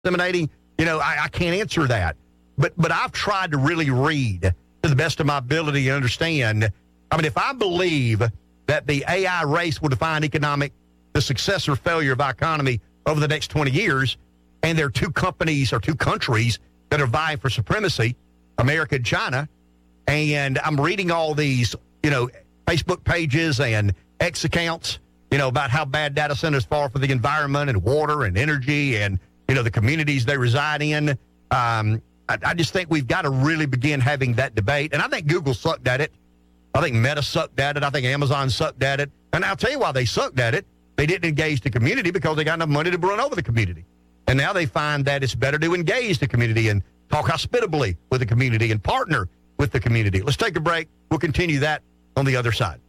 disseminating? I can't answer that. But I've tried to really read to the best of my ability and understand. I mean, if I believe that the AI race will define the success or failure of our economy over the next 20 years, and there are two companies or two countries that are vying for supremacy, America and China, and I'm reading all these, Facebook pages and X accounts, about how bad data centers are for the environment and water and energy and, the communities they reside in. I just think we've got to really begin having that debate. And I think Google sucked at it. I think Meta sucked at it. I think Amazon sucked at it. And I'll tell you why they sucked at it. They didn't engage the community because they got enough money to run over the community. And now they find that it's better to engage the community and talk hospitably with the community and partner with the community. Let's take a break. We'll continue that on the other side.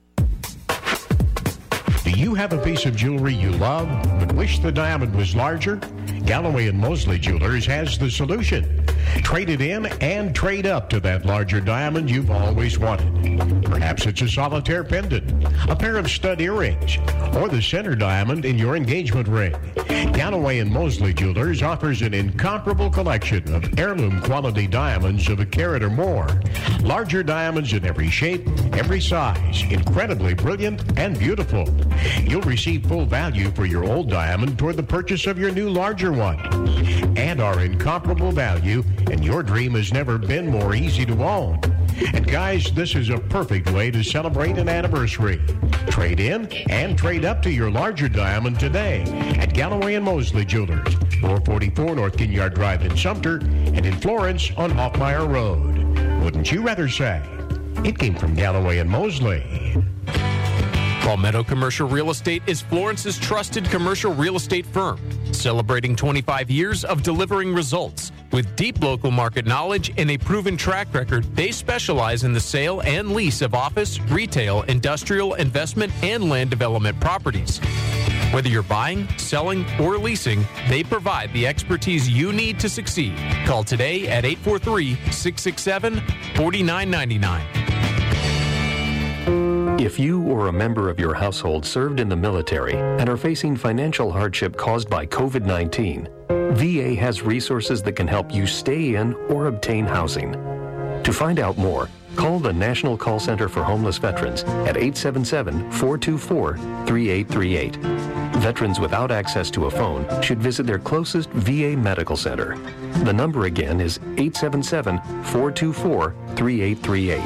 Do you have a piece of jewelry you love but wish the diamond was larger? Galloway & Mosley Jewelers has the solution. Trade it in and trade up to that larger diamond you've always wanted. Perhaps it's a solitaire pendant, a pair of stud earrings, or the center diamond in your engagement ring. Galloway & Mosley Jewelers offers an incomparable collection of heirloom quality diamonds of a carat or more. Larger diamonds in every shape, every size, incredibly brilliant and beautiful. You'll receive full value for your old diamond toward the purchase of your new larger one. And our incomparable value, and your dream has never been more easy to own. And guys, this is a perfect way to celebrate an anniversary. Trade in and trade up to your larger diamond today at Galloway & Mosley Jewelers, 444 North Ginyard Drive in Sumter and in Florence on Hoffmeyer Road. Wouldn't you rather say? It came from Galloway & Mosley. Palmetto Commercial Real Estate is Florence's trusted commercial real estate firm, celebrating 25 years of delivering results. With deep local market knowledge and a proven track record, they specialize in the sale and lease of office, retail, industrial, investment, and land development properties. Whether you're buying, selling, or leasing, they provide the expertise you need to succeed. Call today at 843-667-4999. If you or a member of your household served in the military and are facing financial hardship caused by COVID-19, VA has resources that can help you stay in or obtain housing. To find out more, call the National Call Center for Homeless Veterans at 877-424-3838. Veterans without access to a phone should visit their closest VA medical center. The number again is 877-424-3838.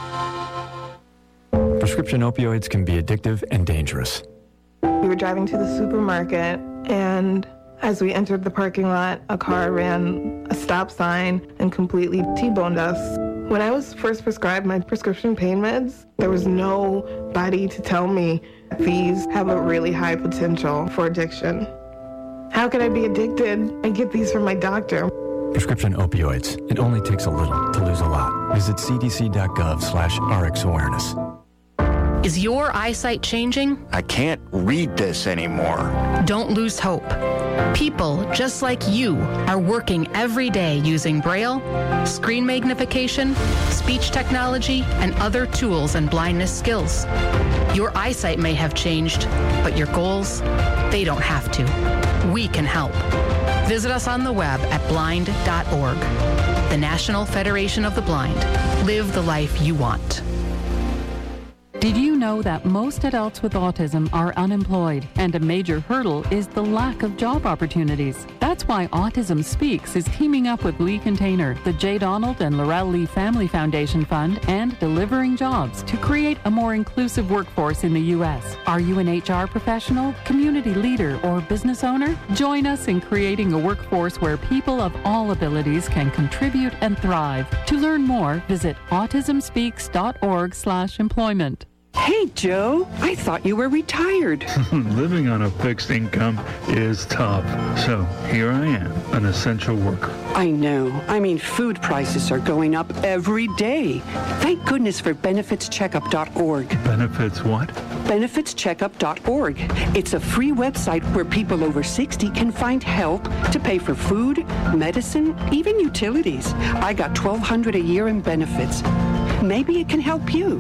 Prescription opioids can be addictive and dangerous. We were driving to the supermarket, and as we entered the parking lot, a car ran a stop sign and completely T-boned us. When I was first prescribed my prescription pain meds, there was nobody to tell me these have a really high potential for addiction. How could I be addicted? I get these from my doctor. Prescription opioids. It only takes a little to lose a lot. Visit cdc.gov/RxAwareness. Is your eyesight changing? I can't read this anymore. Don't lose hope. People just like you are working every day using Braille, screen magnification, speech technology, and other tools and blindness skills. Your eyesight may have changed, but your goals, they don't have to. We can help. Visit us on the web at blind.org. The National Federation of the Blind. Live the life you want. Did you know that most adults with autism are unemployed, and a major hurdle is the lack of job opportunities? That's why Autism Speaks is teaming up with Lee Container, the J. Donald and Laurel Lee Family Foundation Fund, and Delivering Jobs to create a more inclusive workforce in the U.S. Are you an HR professional, community leader, or business owner? Join us in creating a workforce where people of all abilities can contribute and thrive. To learn more, visit autismspeaks.org/employment. Hey, Joe, I thought you were retired. Living on a fixed income is tough. So here I am, an essential worker. I know. I mean, food prices are going up every day. Thank goodness for benefitscheckup.org. Benefits what? Benefitscheckup.org. It's a free website where people over 60 can find help to pay for food, medicine, even utilities. I got $1,200 a year in benefits. Maybe it can help you.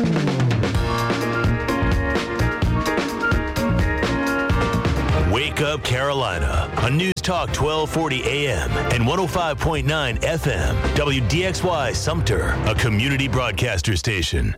Wake Up Carolina on News Talk 1240 AM and 105.9 FM. WDXY Sumter, a community broadcaster station.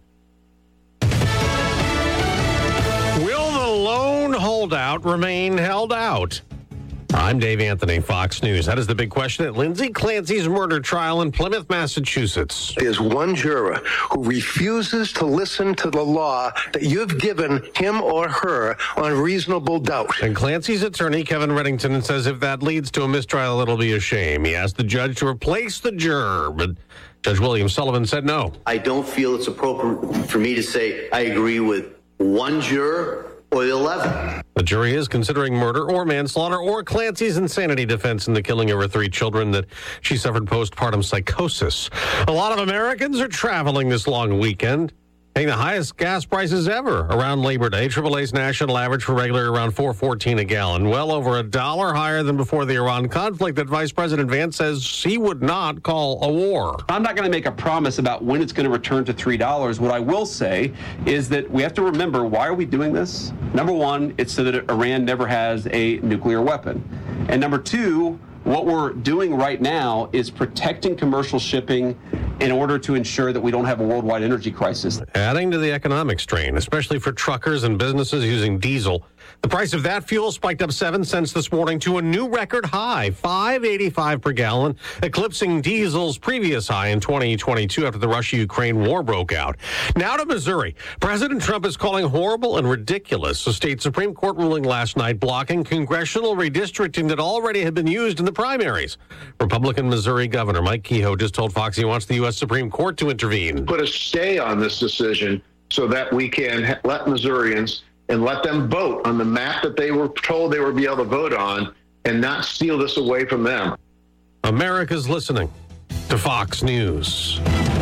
Will the lone holdout remain held out? I'm Dave Anthony, Fox News. That is the big question at Lindsay Clancy's murder trial in Plymouth, Massachusetts. There's one juror who refuses to listen to the law that you've given him or her on reasonable doubt. And Clancy's attorney, Kevin Reddington, says if that leads to a mistrial, it'll be a shame. He asked the judge to replace the juror, but Judge William Sullivan said no. I don't feel it's appropriate for me to say I agree with one juror or the 11. The jury is considering murder or manslaughter or Clancy's insanity defense in the killing of her 3 children that she suffered postpartum psychosis. A lot of Americans are traveling this long weekend, paying the highest gas prices ever around Labor Day. AAA's national average for regular around $4.14 a gallon, well over $1 higher than before the Iran conflict that Vice President Vance says he would not call a war. I'm not going to make a promise about when it's going to return to $3. What I will say is that we have to remember, why are we doing this? Number one, it's so that Iran never has a nuclear weapon. And number two, what we're doing right now is protecting commercial shipping in order to ensure that we don't have a worldwide energy crisis. Adding to the economic strain, especially for truckers and businesses using diesel. The price of that fuel spiked up 7 cents this morning to a new record high, $5.85 per gallon, eclipsing diesel's previous high in 2022 after the Russia-Ukraine war broke out. Now to Missouri. President Trump is calling horrible and ridiculous a state Supreme Court ruling last night blocking congressional redistricting that already had been used in the primaries. Republican Missouri Governor Mike Kehoe just told Fox he wants the U.S. Supreme Court to intervene. Put a stay on this decision so that we can let Missourians and let them vote on the map that they were told they would be able to vote on and not steal this away from them. America's listening to Fox News.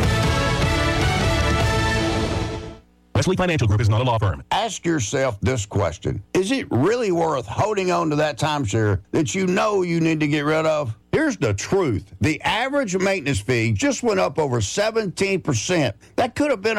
Wesley Financial Group is not a law firm. Ask yourself this question. Is it really worth holding on to that timeshare that you know you need to get rid of? Here's the truth. The average maintenance fee just went up over 17%. That could have been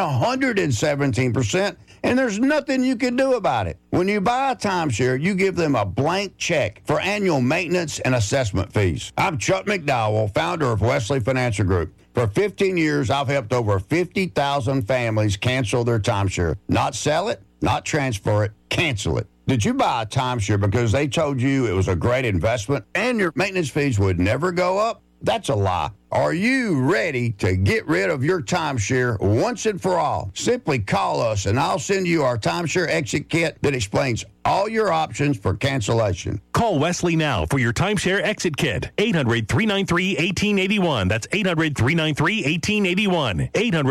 117%, and there's nothing you can do about it. When you buy a timeshare, you give them a blank check for annual maintenance and assessment fees. I'm Chuck McDowell, founder of Wesley Financial Group. For 15 years, I've helped over 50,000 families cancel their timeshare. Not sell it, not transfer it, cancel it. Did you buy a timeshare because they told you it was a great investment and your maintenance fees would never go up? That's a lie. Are you ready to get rid of your timeshare once and for all? Simply call us and I'll send you our timeshare exit kit that explains all your options for cancellation. Call Wesley now for your timeshare exit kit. 800-393-1881. That's 800-393-1881.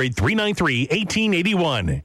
800-393-1881.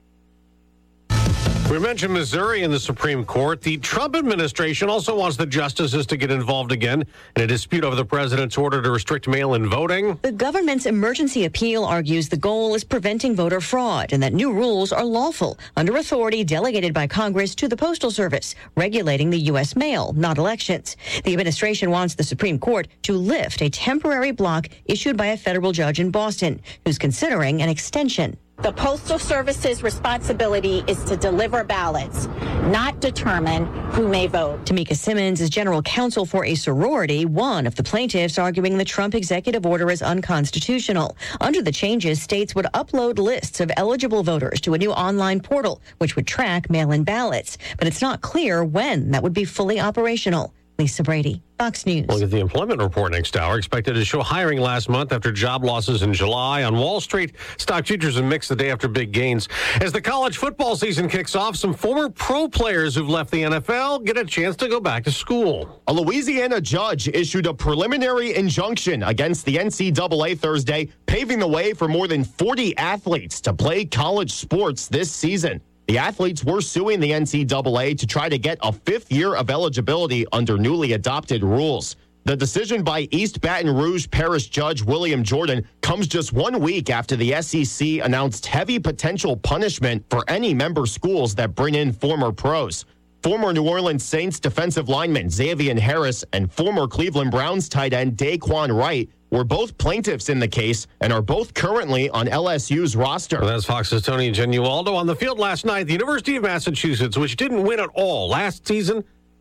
We mentioned Missouri in the Supreme Court. The Trump administration also wants the justices to get involved again in a dispute over the president's order to restrict mail-in voting. The government's emergency appeal argues the goal is preventing voter fraud and that new rules are lawful under authority delegated by Congress to the Postal Service, regulating the U.S. mail, not elections. The administration wants the Supreme Court to lift a temporary block issued by a federal judge in Boston, who's considering an extension. The Postal Service's responsibility is to deliver ballots, not determine who may vote. Tamika Simmons is general counsel for a sorority, one of the plaintiffs arguing the Trump executive order is unconstitutional. Under the changes, states would upload lists of eligible voters to a new online portal, which would track mail-in ballots. But it's not clear when that would be fully operational. Lisa Brady, Fox News. Look at the employment report next hour. Expected to show hiring last month after job losses in July. On Wall Street, stock futures are mixed the day after big gains. As the college football season kicks off, some former pro players who've left the NFL get a chance to go back to school. A Louisiana judge issued a preliminary injunction against the NCAA Thursday, paving the way for more than 40 athletes to play college sports this season. The athletes were suing the NCAA to try to get a 5th year of eligibility under newly adopted rules. The decision by East Baton Rouge Parish Judge William Jordan comes just 1 week after the SEC announced heavy potential punishment for any member schools that bring in former pros. Former New Orleans Saints defensive lineman Xavier Harris and former Cleveland Browns tight end Daquan Wright were both plaintiffs in the case and are both currently on LSU's roster. Well, that's Fox's Tony Genualdo. On the field last night, the University of Massachusetts, which didn't win at all last season,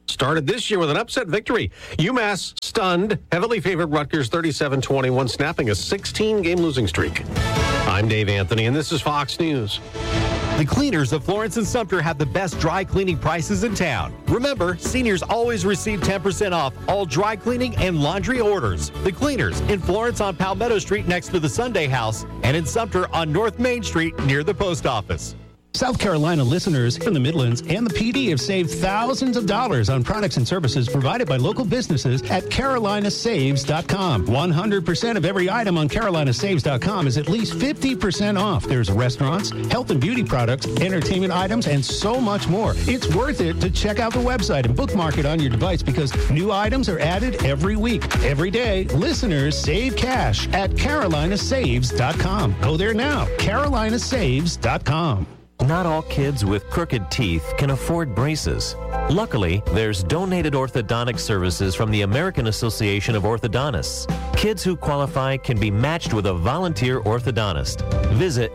started this year with an upset victory. UMass stunned heavily favored Rutgers 37-21, snapping a 16-game losing streak. I'm Dave Anthony, and this is Fox News. The cleaners of Florence and Sumter have the best dry cleaning prices in town. Remember, seniors always receive 10% off all dry cleaning and laundry orders. The cleaners in Florence on Palmetto Street next to the Sunday House, and in Sumter on North Main Street near the post office. South Carolina listeners from the Midlands and the PD have saved thousands of dollars on products and services provided by local businesses at carolinasaves.com. 100% of every item on carolinasaves.com is at least 50% off. There's restaurants, health and beauty products, entertainment items, and so much more. It's worth it to check out the website and bookmark it on your device because new items are added every week. Every day, listeners save cash at carolinasaves.com. Go there now, carolinasaves.com. Not all kids with crooked teeth can afford braces. Luckily, there's donated orthodontic services from the American Association of Orthodontists. Kids who qualify can be matched with a volunteer orthodontist. Visit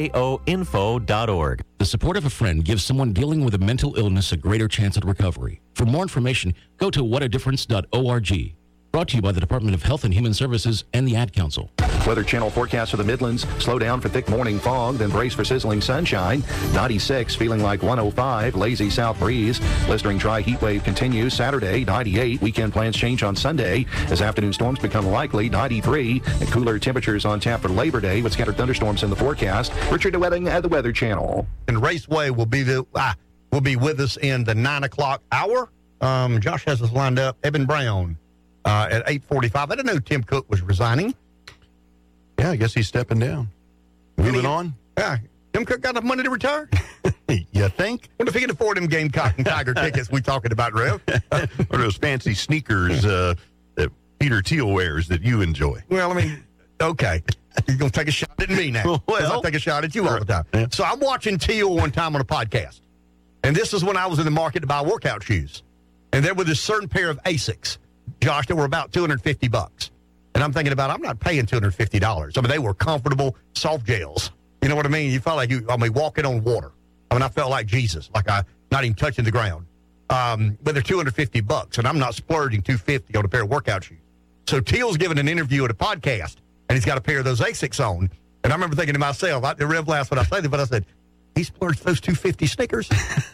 aaoinfo.org. The support of a friend gives someone dealing with a mental illness a greater chance at recovery. For more information, go to whatadifference.org. Brought to you by the Department of Health and Human Services and the Ad Council. Weather Channel forecast for the Midlands. Slow down for thick morning fog, then brace for sizzling sunshine. 96, feeling like 105. Lazy south breeze. Blistering dry heat wave continues. Saturday, 98. Weekend plans change on Sunday as afternoon storms become likely. 93. And cooler temperatures on tap for Labor Day with scattered thunderstorms in the forecast. Richard DeWetting at the Weather Channel. And Raceway will be with us in the 9 o'clock hour. Josh has us lined up. Evan Brown at 8:45. I didn't know Tim Cook was resigning. Yeah, I guess he's stepping down. Moving on. Yeah, Tim Cook got enough money to retire? You think? Wonder if he can afford them Gamecock and Tiger tickets we talking about, Rev. Or those fancy sneakers that Peter Thiel wears that you enjoy. Well, I mean, okay. You're going to take a shot at me now. Well, I take a shot at you all the time. Yeah. So I'm watching Thiel one time on a podcast. And this is when I was in the market to buy workout shoes. And there was this certain pair of Asics, Josh, that were about $250. And I'm thinking about, I'm not paying $250. I mean, they were comfortable soft gels. You know what I mean? You felt like walking on water. I mean, I felt like Jesus, like I not even touching the ground. But they're $250, and I'm not splurging $250 on a pair of workout shoes. So Teal's giving an interview at a podcast, and he's got a pair of those Asics on. And I remember thinking to myself, the Rev laughs when I say that, but I said, he splurged those $250 sneakers?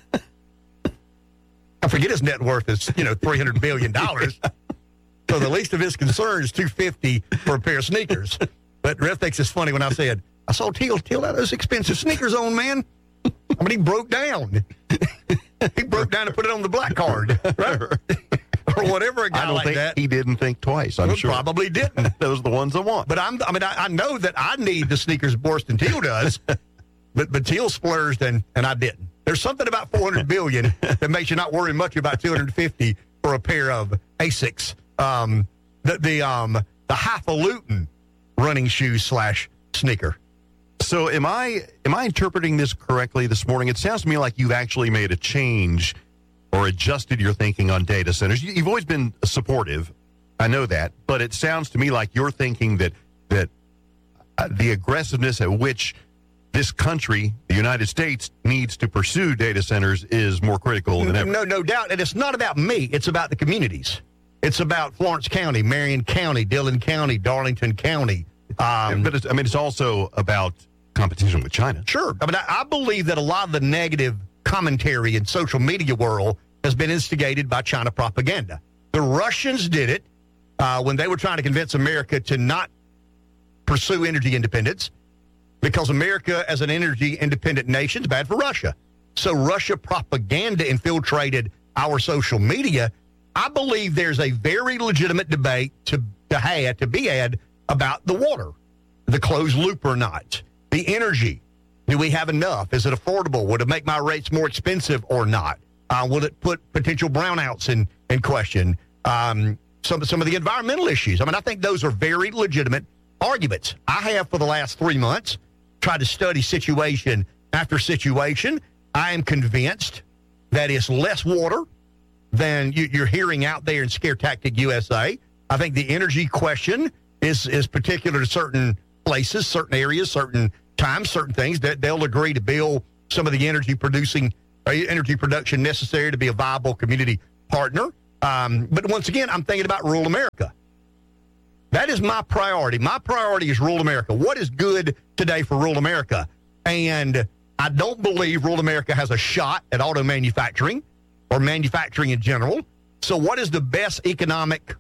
I forget his net worth is, $300 billion. So the least of his concern is $250 for a pair of sneakers. But Rev thinks it's funny when I said, I saw Teal had those expensive sneakers on, man. I mean, he broke down. He broke down and put it on the black card, right? Or whatever a guy like that. I don't think he didn't think twice, I'm sure. Probably didn't. Those are the ones I want. But I know that I need the sneakers worse than Teal does. But Teal splurged and I didn't. There's something about $400 billion that makes you not worry much about $250 for a pair of Asics. The highfalutin running shoe / sneaker. So am I interpreting this correctly this morning? It sounds to me like you've actually made a change or adjusted your thinking on data centers. You've always been supportive. I know that. But it sounds to me like you're thinking that the aggressiveness at which this country, the United States, needs to pursue data centers is more critical than ever. No doubt. And it's not about me. It's about the communities. It's about Florence County, Marion County, Dillon County, Darlington County. But it's also about competition with China. Sure. I believe that a lot of the negative commentary in social media world has been instigated by China propaganda. The Russians did it when they were trying to convince America to not pursue energy independence because America as an energy independent nation is bad for Russia. So Russia propaganda infiltrated our social media. I believe there's a very legitimate debate to be had about the water, the closed loop or not, the energy. Do we have enough? Is it affordable? Would it make my rates more expensive or not? Will it put potential brownouts in question? Some of the environmental issues. I think those are very legitimate arguments. I have for the last 3 months tried to study situation after situation. I am convinced that it's less water than you're hearing out there in Scare Tactic USA. I think the energy question is particular to certain places, certain areas, certain times, certain things that they'll agree to build some of the energy production necessary to be a viable community partner. But once again, I'm thinking about rural America. That is my priority. My priority is rural America. What is good today for rural America? And I don't believe rural America has a shot at auto manufacturing or manufacturing in general. So what is the best economic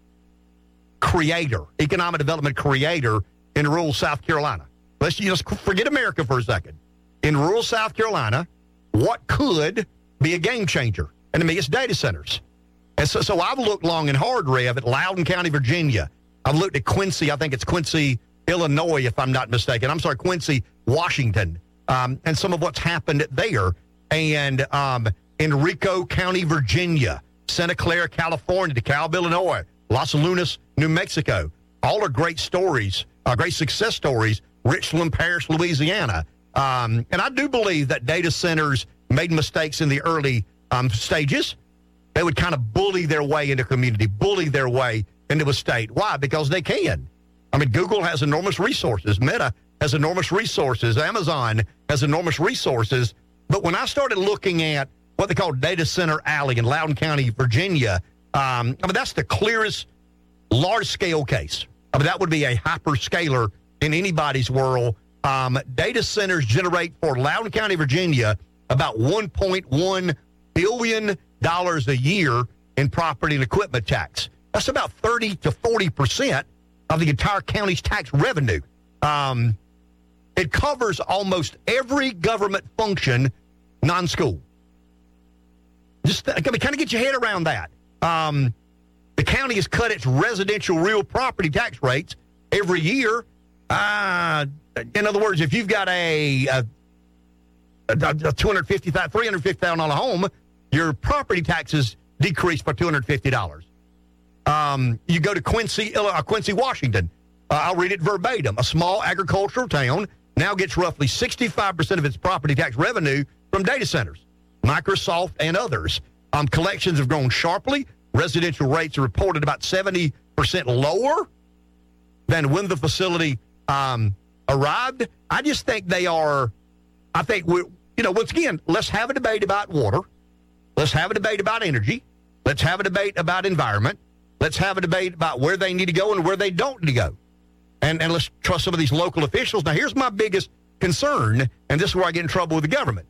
development creator in rural South Carolina? Let's just forget America for a second. In rural South Carolina, what could be a game changer? And to me, it's data centers. And so I've looked long and hard, Rev, at Loudoun County, Virginia. I've looked at Quincy. I think it's Quincy, Illinois, if I'm not mistaken. I'm sorry, Quincy, Washington, and some of what's happened there. And Enrico County, Virginia, Santa Clara, California, DeKalb, Illinois, Los Lunas, New Mexico. All are great stories, great success stories. Richland Parish, Louisiana. And I do believe that data centers made mistakes in the early stages. They would kind of bully their way into community, bully their way into a state. Why? Because they can. I mean, Google has enormous resources. Meta has enormous resources. Amazon has enormous resources. But when I started looking at what they call Data Center Alley in Loudoun County, Virginia, I mean, that's the clearest large-scale case. I mean, that would be a hyperscaler in anybody's world. Data centers generate for Loudoun County, Virginia, about $1.1 billion a year in property and equipment tax. That's about 30 to 40% of the entire county's tax revenue. It covers almost every government function, non-school. Just kind of get your head around that. The county has cut its residential real property tax rates every year. In other words, if you've got a $350,000 home, your property taxes decrease by $250. You go to Quincy, Washington. I'll read it verbatim. A small agricultural town now gets roughly 65% of its property tax revenue from data centers, Microsoft, and others. Collections have grown sharply. Residential rates are reported about 70% lower than when the facility arrived. I just think they are. I think once again, let's have a debate about water. Let's have a debate about energy. Let's have a debate about environment. Let's have a debate about where they need to go and where they don't need to go. And let's trust some of these local officials. Now, here's my biggest concern, and this is where I get in trouble with the government.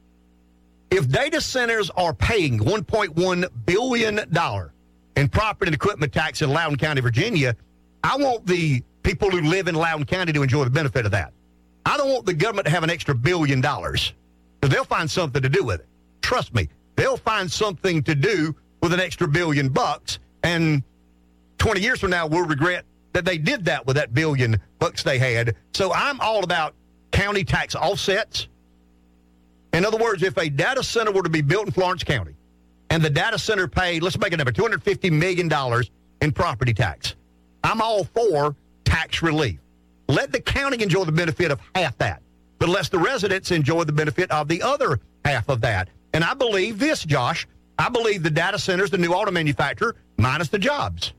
If data centers are paying $1.1 billion in property and equipment tax in Loudoun County, Virginia, I want the people who live in Loudoun County to enjoy the benefit of that. I don't want the government to have an extra $1 billion, because they'll find something to do with it. Trust me, they'll find something to do with an extra $1 billion, and 20 years from now, we'll regret that they did that with that $1 billion they had. So I'm all about county tax offsets. In other words, if a data center were to be built in Florence County and the data center paid, let's make a number, $250 million in property tax, I'm all for tax relief. Let the county enjoy the benefit of half that, but let the residents enjoy the benefit of the other half of that. And I believe this, Josh. I believe the data centers, the new auto manufacturer, minus the jobs.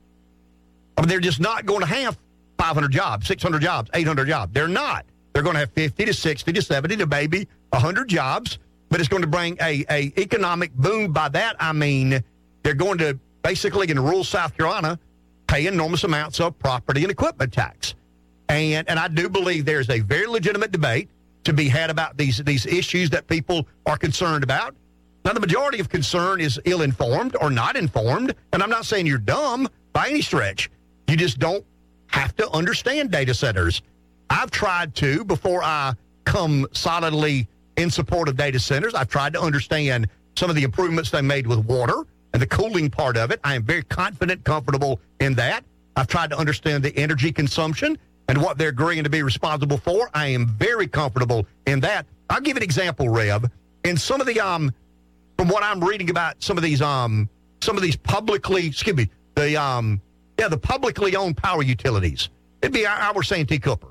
I mean, they're just not going to have 500 jobs, 600 jobs, 800 jobs. They're not. They're going to have 50 to 60 to 70 to maybe 100 jobs, but it's going to bring a economic boom. By that, I mean they're going to basically in rural South Carolina pay enormous amounts of property and equipment tax. And I do believe there's a very legitimate debate to be had about these issues that people are concerned about. Now, the majority of concern is ill-informed or not informed, and I'm not saying you're dumb by any stretch. You just don't have to understand data centers. I've tried to, before I come solidly in support of data centers, I've tried to understand some of the improvements they made with water and the cooling part of it. I am very confident, comfortable in that. I've tried to understand the energy consumption and what they're agreeing to be responsible for. I am very comfortable in that. I'll give an example, Rev. In some of the, from what I'm reading about some of these publicly, the publicly owned power utilities. It'd be our Santee Cooper.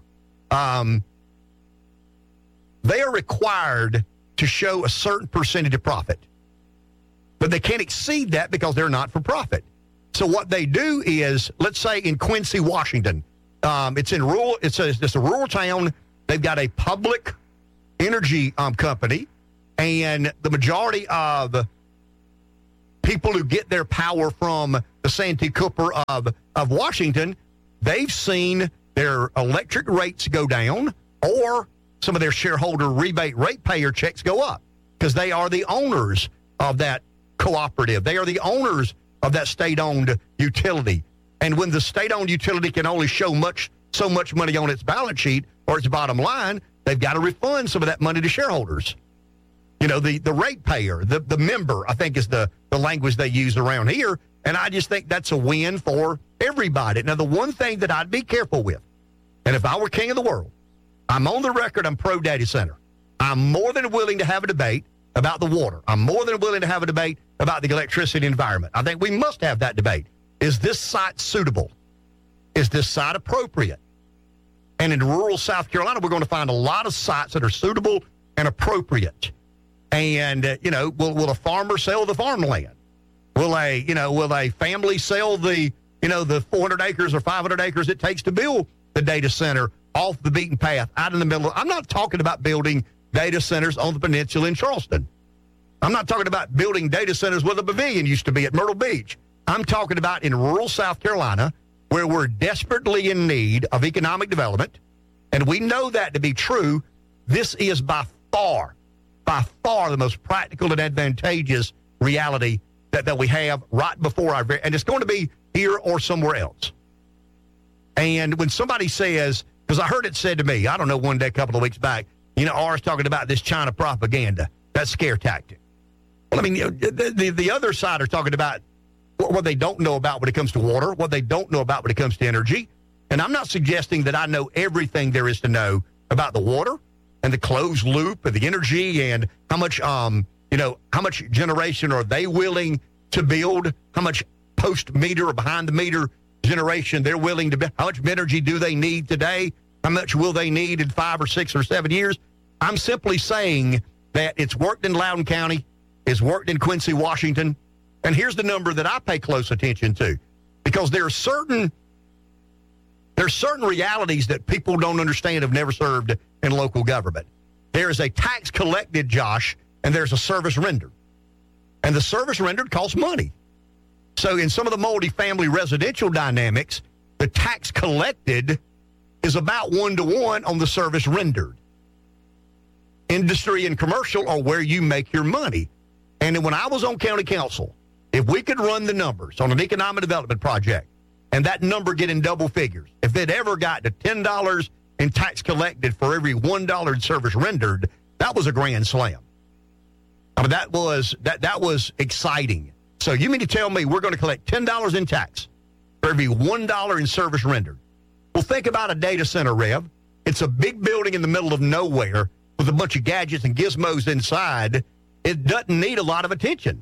They are required to show a certain percentage of profit, but they can't exceed that because they're not for profit. So what they do is, let's say in Quincy, Washington, it's a rural town. They've got a public energy company, and the majority of people who get their power from the Santee Cooper of Washington, they've seen their electric rates go down or some of their shareholder rebate ratepayer checks go up because they are the owners of that cooperative. They are the owners of that state-owned utility. And when the state-owned utility can only show so much money on its balance sheet or its bottom line, they've got to refund some of that money to shareholders. You know, the ratepayer, the member, I think is the language they use around here. And I just think that's a win for everybody. Now, the one thing that I'd be careful with, and if I were king of the world, I'm on the record, I'm pro-data center. I'm more than willing to have a debate about the water. I'm more than willing to have a debate about the electricity environment. I think we must have that debate. Is this site suitable? Is this site appropriate? And in rural South Carolina, we're going to find a lot of sites that are suitable and appropriate. And, will a farmer sell the farmland? Will a family sell the 400 acres or 500 acres it takes to build the data center off the beaten path out in the middle? I'm not talking about building data centers on the peninsula in Charleston. I'm not talking about building data centers where the pavilion used to be at Myrtle Beach. I'm talking about in rural South Carolina where we're desperately in need of economic development. And we know that to be true. This is by far the most practical and advantageous reality that we have right before our very, and it's going to be here or somewhere else. And when somebody says, because I heard it said to me, I don't know, one day, a couple of weeks back, R's talking about this China propaganda, that scare tactic. Well, I mean, the other side are talking about what they don't know about when it comes to water, what they don't know about when it comes to energy. And I'm not suggesting that I know everything there is to know about the water and the closed loop and the energy and how much generation are they willing to build, how much post-meter or behind-the-meter generation they're willing to build, how much energy do they need today, how much will they need in 5 or 6 or 7 years. I'm simply saying that it's worked in Loudoun County, it's worked in Quincy, Washington, and here's the number that I pay close attention to, because there are certain realities that people don't understand, have never served in local government. There is a tax collected, Josh, and there's a service rendered. And the service rendered costs money. So in some of the multifamily residential dynamics, the tax collected is about 1-to-1 on the service rendered. Industry and commercial are where you make your money. And when I was on county council, if we could run the numbers on an economic development project and that number get in double figures, if it ever got to $10 in tax collected for every $1 in service rendered, that was a grand slam. I mean, that was exciting. So you mean to tell me we're going to collect $10 in tax for every $1 in service rendered? Well, think about a data center, Rev. It's a big building in the middle of nowhere with a bunch of gadgets and gizmos inside. It doesn't need a lot of attention.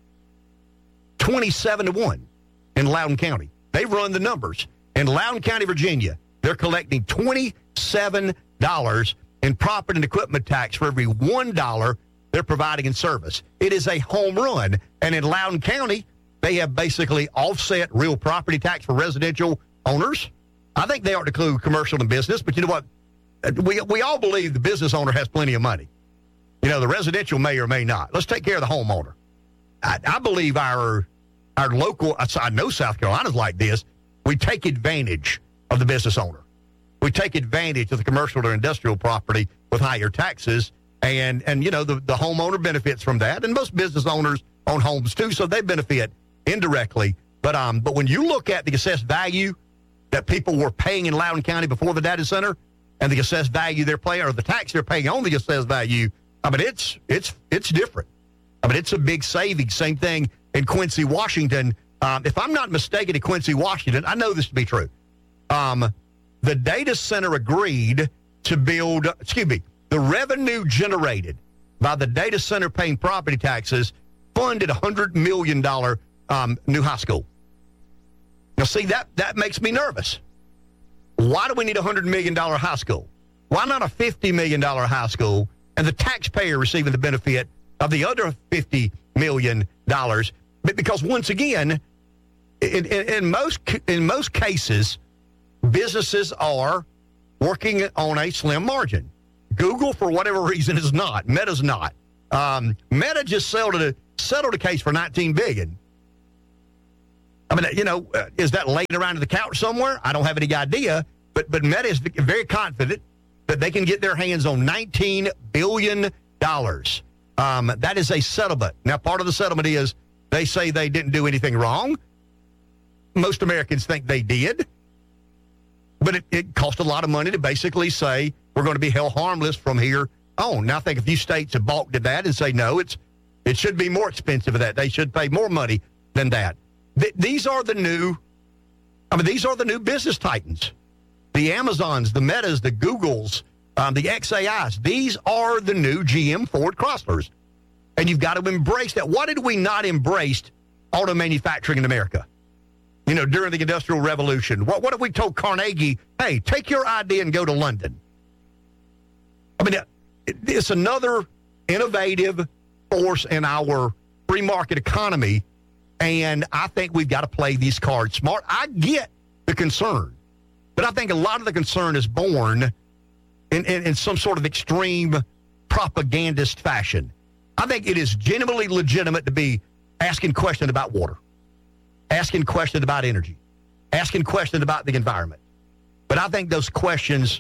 27-1 in Loudoun County. They run the numbers. In Loudoun County, Virginia, they're collecting $27 in property and equipment tax for every $1 they're providing in service. It is a home run. And in Loudoun County, they have basically offset real property tax for residential owners. I think they ought to include commercial and business, but you know what? We all believe the business owner has plenty of money. The residential may or may not. Let's take care of the homeowner. I believe our local, I know South Carolina's like this, we take advantage of the business owner. We take advantage of the commercial or industrial property with higher taxes, and the homeowner benefits from that, and most business owners own homes too, so they benefit indirectly. But when you look at the assessed value that people were paying in Loudoun County before the data center, and the assessed value they're paying, or the tax they're paying on the assessed value, I mean, it's different. I mean, it's a big savings. Same thing in Quincy, Washington. If I'm not mistaken, in Quincy, Washington, I know this to be true. The data center agreed to build, the revenue generated by the data center paying property taxes funded $100 million new high school. Now, see, that makes me nervous. Why do we need a $100 million high school? Why not a $50 million high school and the taxpayer receiving the benefit of the other $50 million? Because once again, in most cases, businesses are working on a slim margin. Google, for whatever reason, is not. Meta's not. Meta just settled a case for $19 billion. I mean, is that laying around in the couch somewhere? I don't have any idea. But Meta is very confident that they can get their hands on $19 billion. That is a settlement. Now, part of the settlement is they say they didn't do anything wrong. Most Americans think they did. But it cost a lot of money to basically say we're going to be held harmless from here on. Now, I think a few states have balked at that and say, no, it should be more expensive than that. They should pay more money than that. These are the new business titans. The Amazons, the Metas, the Googles, the XAIs. These are the new GM, Ford, Chryslers. And you've got to embrace that. Why did we not embrace auto manufacturing in America? During the Industrial Revolution. What if we told Carnegie, hey, take your idea and go to London? I mean, it's another innovative force in our free market economy. And I think we've got to play these cards smart. I get the concern, but I think a lot of the concern is born in some sort of extreme propagandist fashion. I think it is genuinely legitimate to be asking questions about water, asking questions about energy, asking questions about the environment. But I think those questions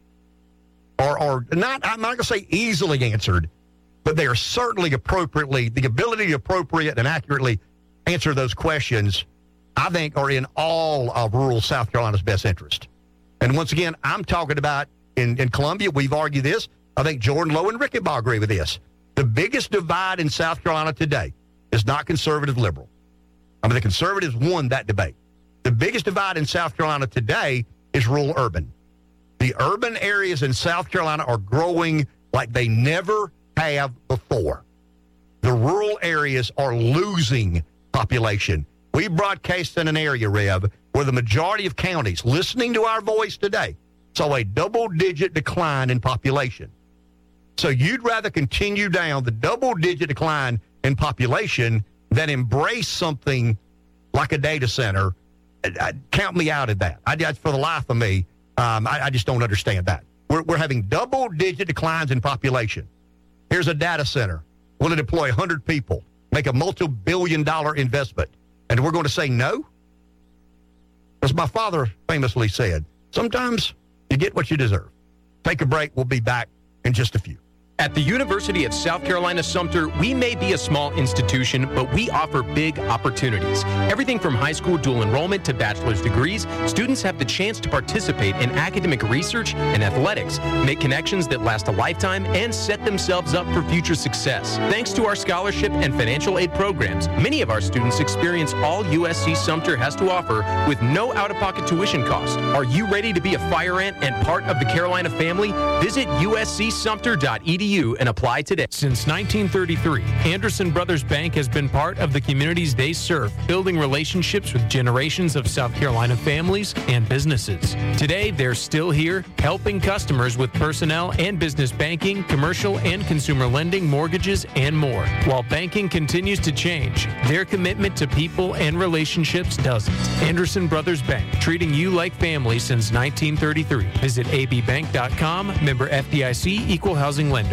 are not, I'm not going to say easily answered, but they are certainly appropriately, the ability to appropriate and accurately answer those questions, I think, are in all of rural South Carolina's best interest. And once again, I'm talking about in Columbia, we've argued this. I think Jordan Lowe and Rickenbaugh agree with this. The biggest divide in South Carolina today is not conservative-liberal. I mean, the conservatives won that debate. The biggest divide in South Carolina today is rural-urban. The urban areas in South Carolina are growing like they never have before. The rural areas are losing population. We broadcast in an area, Rev, where the majority of counties listening to our voice today saw a double-digit decline in population. So you'd rather continue down the double-digit decline in population than embrace something like a data center. Count me out of that. For the life of me, I just don't understand that. We're having double-digit declines in population. Here's a data center. Will it deploy 100 people, make a multi-billion-dollar investment, and we're going to say no? As my father famously said, sometimes you get what you deserve. Take a break. We'll be back in just a few. At the University of South Carolina Sumter, we may be a small institution, but we offer big opportunities. Everything from high school dual enrollment to bachelor's degrees, students have the chance to participate in academic research and athletics, make connections that last a lifetime, and set themselves up for future success. Thanks to our scholarship and financial aid programs, many of our students experience all USC Sumter has to offer with no out-of-pocket tuition cost. Are you ready to be a fire ant and part of the Carolina family? Visit uscsumter.edu and apply today. Since 1933, Anderson Brothers Bank has been part of the communities they serve, building relationships with generations of South Carolina families and businesses. Today, they're still here, helping customers with personnel and business banking, commercial and consumer lending, mortgages, and more. While banking continues to change, their commitment to people and relationships doesn't. Anderson Brothers Bank, treating you like family since 1933. Visit abbank.com, member FDIC, equal housing lender.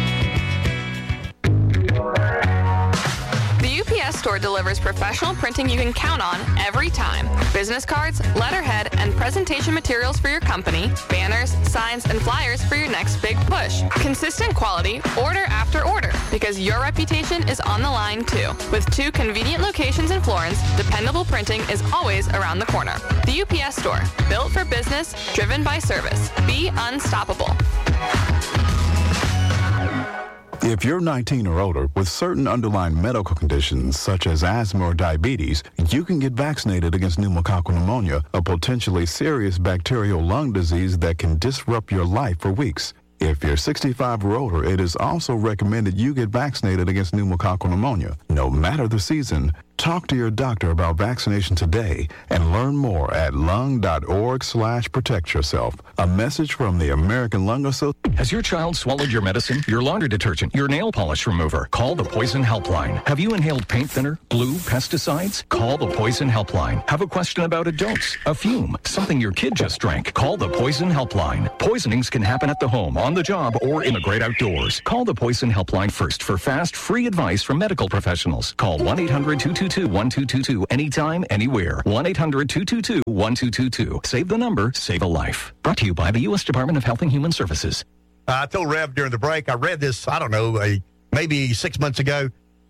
The UPS Store delivers professional printing you can count on every time. Business cards, letterhead, and presentation materials for your company, banners, signs, and flyers for your next big push. Consistent quality, order after order, because your reputation is on the line too. With 2 convenient locations in Florence, dependable printing is always around the corner. The UPS Store, built for business, driven by service. Be unstoppable. If you're 19 or older with certain underlying medical conditions such as asthma or diabetes, you can get vaccinated against pneumococcal pneumonia, a potentially serious bacterial lung disease that can disrupt your life for weeks. If you're 65 or older, it is also recommended you get vaccinated against pneumococcal pneumonia. No matter the season, Talk to your doctor about vaccination today and learn more at lung.org/protect yourself. A message from the American Lung Association. Has your child swallowed your medicine, your laundry detergent, your nail polish remover? Call the Poison Helpline. Have you inhaled paint thinner, glue, pesticides? Call the Poison Helpline. Have a question about a dose, a fume, something your kid just drank? Call the Poison Helpline. Poisonings can happen at the home, on the job, or in the great outdoors. Call the Poison Helpline first for fast, free advice from medical professionals. Call 1-800-222-1222 anytime, anywhere. 1-800-222-1222. Save the number, save a life. Brought to you by the U.S. Department of Health and Human Services. I told Rev during the break, I read this, I don't know, maybe 6 months ago.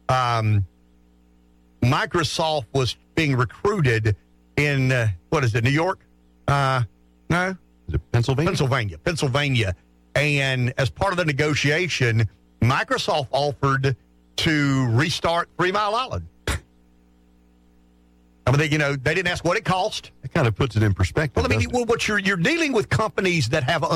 Microsoft was being recruited in, New York? No? Is it Pennsylvania? Pennsylvania. And as part of the negotiation, Microsoft offered to restart 3 Mile Island. I mean, they didn't ask what it cost. It kind of puts it in perspective. Well, I mean, what you're dealing with companies that have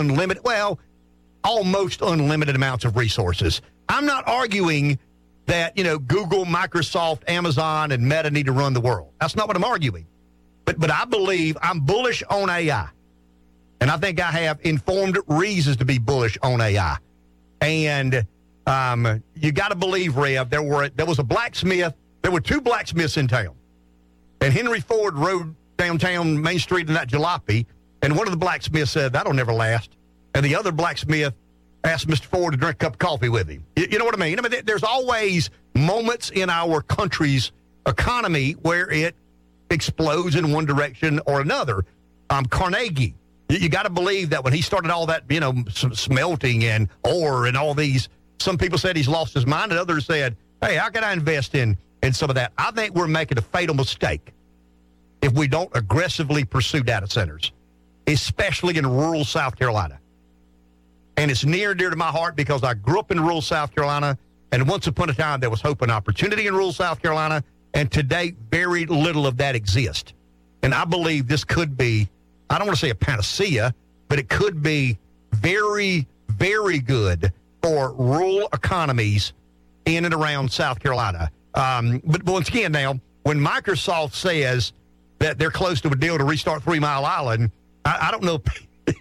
almost unlimited amounts of resources. I'm not arguing that, Google, Microsoft, Amazon, and Meta need to run the world. That's not what I'm arguing. But I believe I'm bullish on AI. And I think I have informed reasons to be bullish on AI. And you got to believe, Rev, there was a blacksmith. There were 2 blacksmiths in town. And Henry Ford rode downtown Main Street in that jalopy, and one of the blacksmiths said, that'll never last. And the other blacksmith asked Mr. Ford to drink a cup of coffee with him. You know what I mean? There's always moments in our country's economy where it explodes in one direction or another. Carnegie, you got to believe that when he started all that, smelting and ore and all these, some people said he's lost his mind, and others said, hey, how can I invest in some of that? I think we're making a fatal mistake if we don't aggressively pursue data centers, especially in rural South Carolina. And it's near and dear to my heart because I grew up in rural South Carolina, and once upon a time there was hope and opportunity in rural South Carolina, and today very little of that exists. And I believe this could be, I don't want to say a panacea, but it could be very, very good for rural economies in and around South Carolina. But once again, now, when Microsoft says that they're close to a deal to restart 3 Mile Island, I don't know.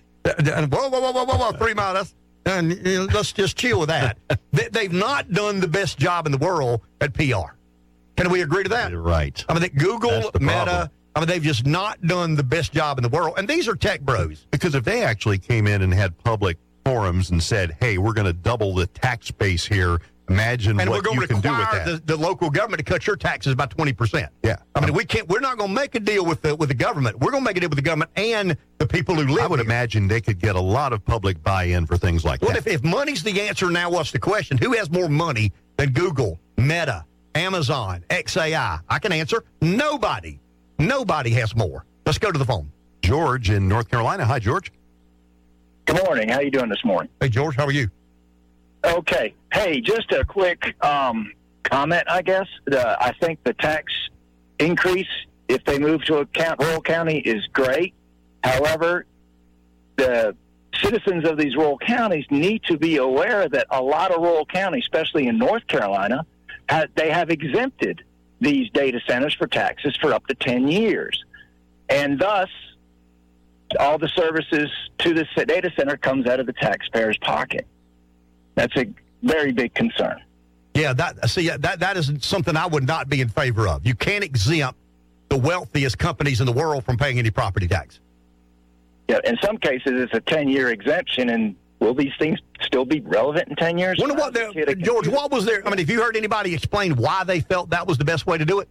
Whoa, 3 Mile, let's just chill with that. They've not done the best job in the world at PR. Can we agree to that? You're right. I mean, that Google, Meta, they've just not done the best job in the world. And these are tech bros. Because if they actually came in and had public forums and said, hey, we're going to double the tax base here, imagine what you can do with that. The local government to cut your taxes by 20%. Yeah. We're not going to make a deal with the government. We're going to make a deal with the government and the people who live I would imagine they could get a lot of public buy-in for things like that. Well, if money's the answer, now what's the question? Who has more money than Google, Meta, Amazon, XAI? I can answer. Nobody. Nobody has more. Let's go to the phone. George in North Carolina. Hi, George. Good morning. How you doing this morning? Hey, George. How are you? Okay. Hey, just a quick comment, I guess. I think the tax increase, if they move to a rural county, is great. However, the citizens of these rural counties need to be aware that a lot of rural counties, especially in North Carolina, they have exempted these data centers for taxes for up to 10 years. And thus, all the services to this data center comes out of the taxpayer's pocket. That's a very big concern. Yeah, that is something I would not be in favor of. You can't exempt the wealthiest companies in the world from paying any property tax. Yeah, in some cases, it's a 10-year exemption, and will these things still be relevant in 10 years? George, what was there? I mean, have you heard anybody explain why they felt that was the best way to do it?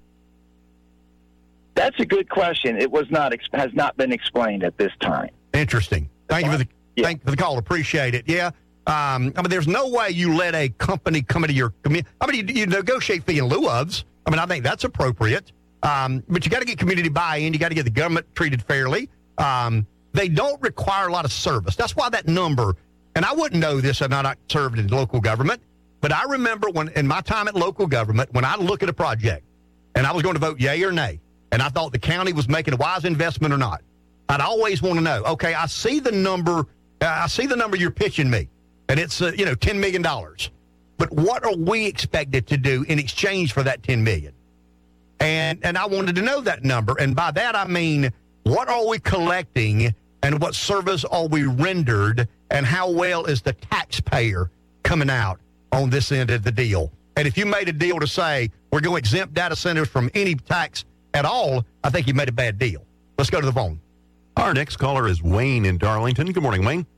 That's a good question. It has not been explained at this time. Interesting. Thank you for the call. Appreciate it. Yeah. There's no way you let a company come into your community. You negotiate fee in lieu ofs. I think that's appropriate. But you got to get community buy-in. You got to get the government treated fairly. They don't require a lot of service. That's why that number, and I wouldn't know this had not served in local government, but I remember when in my time at local government, when I look at a project and I was going to vote yay or nay, and I thought the county was making a wise investment or not, I'd always want to know, okay, I see the number you're pitching me, and it's $10 million. But what are we expected to do in exchange for that $10 million? And I wanted to know that number. And by that, I mean, what are we collecting and what service are we rendered and how well is the taxpayer coming out on this end of the deal? And if you made a deal to say we're going to exempt data centers from any tax at all, I think you made a bad deal. Let's go to the phone. Our next caller is Wayne in Darlington. Good morning, Wayne.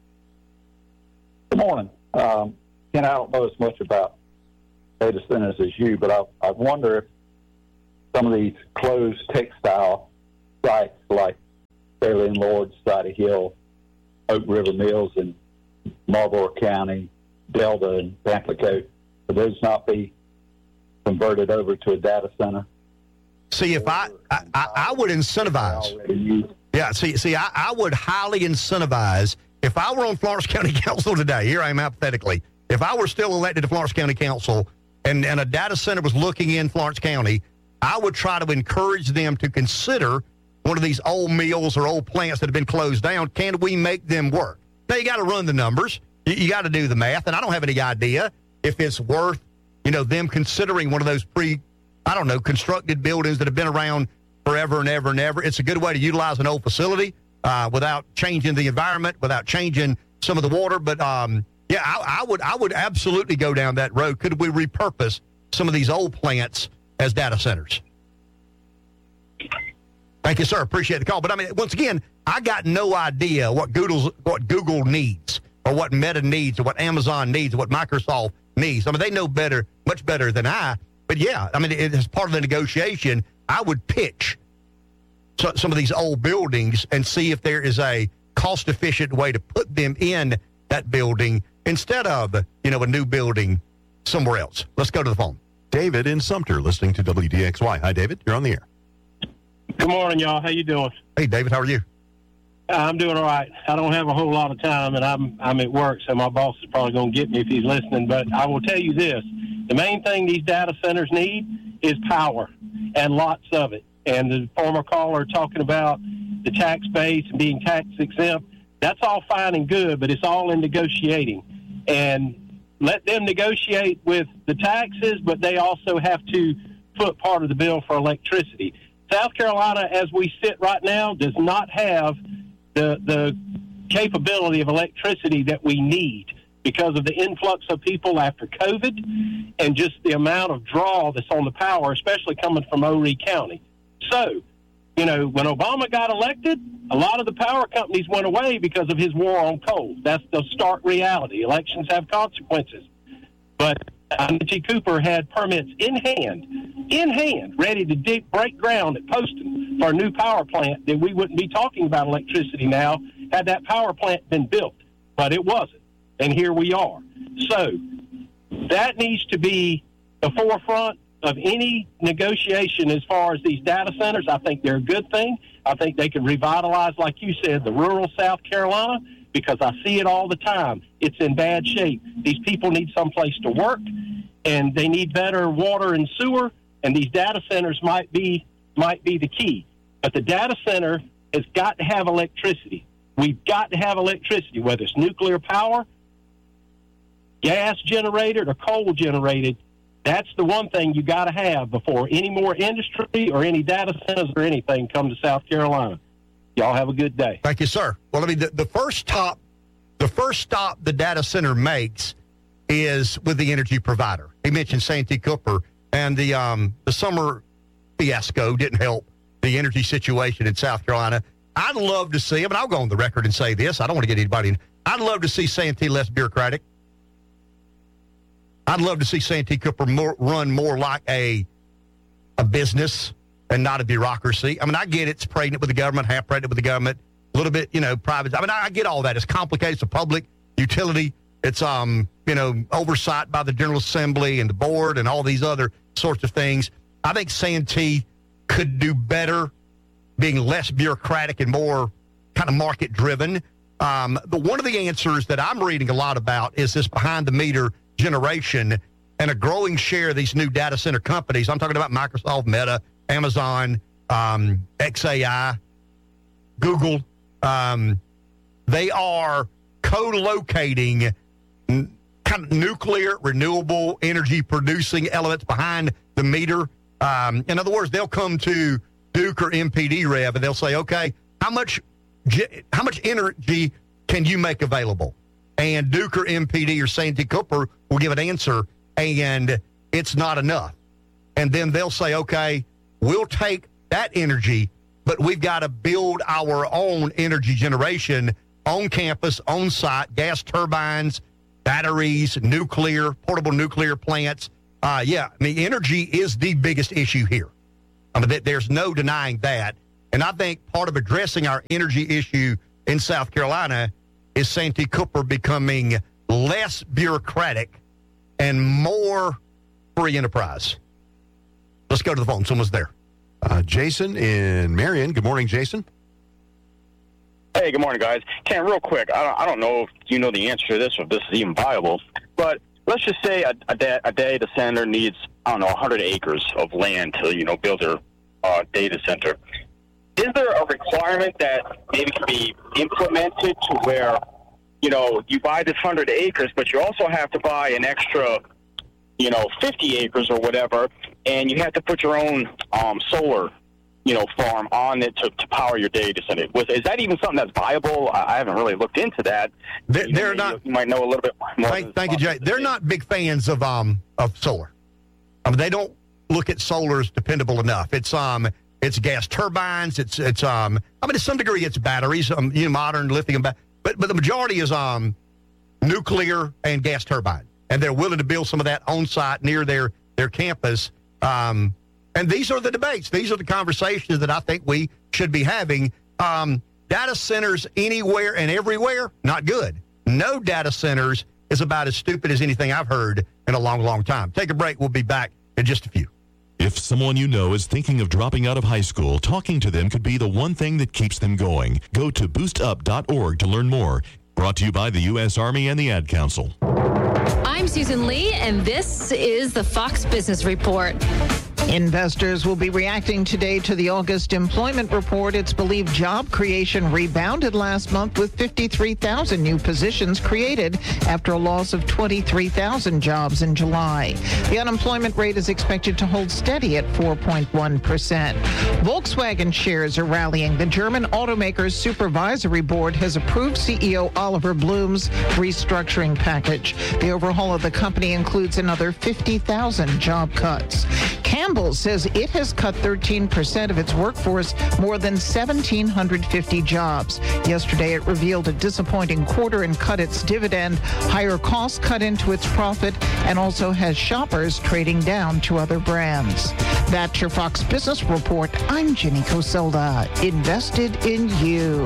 Good morning. I don't know as much about data centers as you, but I wonder if some of these closed textile sites like Fairlane Lords, City Hill, Oak River Mills in Marlboro County, Delta, and Pamplico, would those not be converted over to a data center? See, if I would incentivize. Yeah, see, I would highly incentivize, if I were on Florence County Council today, here I am hypothetically, if I were still elected to Florence County Council and a data center was looking in Florence County, I would try to encourage them to consider one of these old mills or old plants that have been closed down. Can we make them work? Now, you got to run the numbers. You got to do the math, and I don't have any idea if it's worth, them considering one of those constructed buildings that have been around forever and ever and ever. It's a good way to utilize an old facility without changing the environment, without changing some of the water. But, I would absolutely go down that road. Could we repurpose some of these old plants as data centers? Thank you, sir. Appreciate the call. But, once again, I got no idea what Google needs or what Meta needs or what Amazon needs or what Microsoft needs. They know better, much better than I. But, yeah, as part of the negotiation, I would pitch some of these old buildings and see if there is a cost-efficient way to put them in that building instead of, a new building somewhere else. Let's go to the phone. David in Sumter, listening to WDXY. Hi, David. You're on the air. Good morning, y'all. How you doing? Hey, David. How are you? I'm doing all right. I don't have a whole lot of time, and I'm at work, so my boss is probably going to get me if he's listening. But I will tell you this. The main thing these data centers need is power, and lots of it. And the former caller talking about the tax base and being tax exempt, that's all fine and good, but it's all in negotiating. And let them negotiate with the taxes, but they also have to put part of the bill for electricity. South Carolina, as we sit right now, does not have the capability of electricity that we need because of the influx of people after COVID and just the amount of draw that's on the power, especially coming from Horry County. So, when Obama got elected, a lot of the power companies went away because of his war on coal. That's the stark reality. Elections have consequences. But T. Cooper had permits in hand, ready to break ground at Poston for a new power plant that we wouldn't be talking about electricity now had that power plant been built. But it wasn't. And here we are. So that needs to be the forefront of any negotiation as far as these data centers. I think they're a good thing. I think they could revitalize, like you said, the rural South Carolina, because I see it all the time. It's in bad shape. These people need someplace to work, and they need better water and sewer, and these data centers might be the key. But the data center has got to have electricity. We've got to have electricity, whether it's nuclear power, gas generated, or coal generated. That's the one thing you got to have before any more industry or any data centers or anything come to South Carolina. Y'all have a good day. Thank you, sir. Well, the first stop the data center makes is with the energy provider. He mentioned Santee Cooper, and the summer fiasco didn't help the energy situation in South Carolina. I'd love to see, I'll go on the record and say this. I don't want to get anybody in. I'd love to see Santee less bureaucratic. I'd love to see Santee Cooper run more like a business and not a bureaucracy. I get it's pregnant with the government, half pregnant with the government, a little bit, private. I get all that. It's complicated. It's a public utility. It's, oversight by the General Assembly and the board and all these other sorts of things. I think Santee could do better being less bureaucratic and more kind of market-driven. One of the answers that I'm reading a lot about is this behind-the-meter generation and a growing share of these new data center companies. I'm talking about Microsoft, Meta, Amazon, XAI, Google. They are co-locating kind of nuclear, renewable energy producing elements behind the meter In other words, they'll come to Duke or MPD Rev and they'll say, okay, how much energy can you make available? And Duke or MPD or Santee Cooper will give an answer, and it's not enough. And then they'll say, okay, we'll take that energy, but we've got to build our own energy generation on campus, on site, gas turbines, batteries, nuclear, portable nuclear plants. Energy is the biggest issue here. There's no denying that. And I think part of addressing our energy issue in South Carolina is Santee Cooper becoming less bureaucratic and more free enterprise. Let's go to the phone. Someone's there. Jason in Marion. Good morning, Jason. Hey, good morning, guys. Ken, real quick, I don't know if you know the answer to this or if this is even viable, but let's just say a data center needs, 100 acres of land to, build their data center. Is there a requirement that maybe can be implemented to where, you buy this 100 acres, but you also have to buy an extra, 50 acres or whatever, and you have to put your own solar, farm on it to power your data center? Is that even something that's viable? I haven't really looked into that. They're not. You might know a little bit more. Thank you, Jay. They're not big fans of solar. They don't look at solar as dependable enough. It's gas turbines. It's to some degree it's batteries. Modern lithium, but the majority is nuclear and gas turbine, and they're willing to build some of that on site near their campus. And these are the debates. These are the conversations that I think we should be having. Data centers anywhere and everywhere, not good. No data centers is about as stupid as anything I've heard in a long, long time. Take a break. We'll be back in just a few. If someone you know is thinking of dropping out of high school, talking to them could be the one thing that keeps them going. Go to boostup.org to learn more. Brought to you by the U.S. Army and the Ad Council. I'm Susan Lee, and this is the Fox Business Report. Investors will be reacting today to the August employment report. It's believed job creation rebounded last month with 53,000 new positions created after a loss of 23,000 jobs in July. The unemployment rate is expected to hold steady at 4.1%. Volkswagen shares are rallying. The German automaker's supervisory board has approved CEO Oliver Blume's restructuring package. The overhaul of the company includes another 50,000 job cuts. Campbell says it has cut 13% of its workforce, more than 1,750 jobs. Yesterday, it revealed a disappointing quarter and cut its dividend. Higher costs cut into its profit and also has shoppers trading down to other brands. That's your Fox Business Report. I'm Jenny Coselda. Invested in you.